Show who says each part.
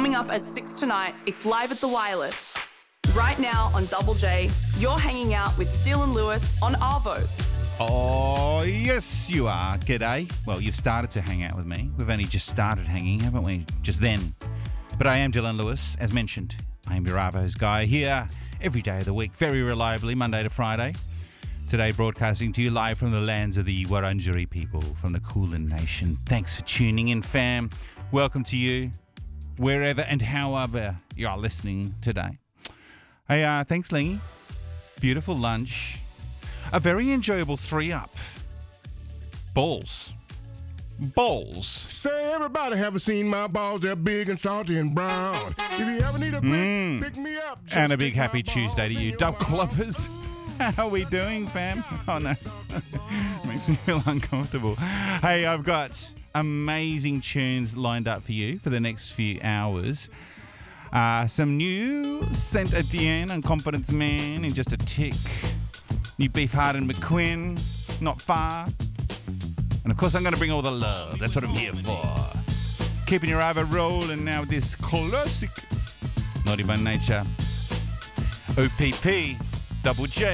Speaker 1: Coming up at 6 tonight, it's Live at the Wireless. Right now on Double J, you're hanging out with Dylan Lewis on Arvos.
Speaker 2: Oh, yes, you are. G'day. Well, you've started to hang out with me. We've only just started hanging, haven't we? Just then. But I am Dylan Lewis, as mentioned. I am your Arvos guy here every day of the week, very reliably, Monday to Friday. Today, broadcasting to you live from the lands of the Wurundjeri people, from the Kulin Nation. Thanks for tuning in, fam. Welcome to you, wherever and however you are listening today. Hey, thanks, Lingy. Beautiful lunch. A very enjoyable 3-up. Balls.
Speaker 3: Say, everybody haven't seen my balls. They're big and salty and brown. If you ever need a quick pick me up.
Speaker 2: And a big happy Tuesday to you, Dub Clubbers. How are we doing, fam? Oh, no. Makes me feel uncomfortable. Hey, I've got amazing tunes lined up for you for the next few hours. Some new Saint Etienne and Confidence Man in just a tick. New Beefheart and McQueen, not far. And of course, I'm going to bring all the love. That's what I'm here for. Keeping your eye rolling now with this classic Naughty by Nature. OPP, Double J.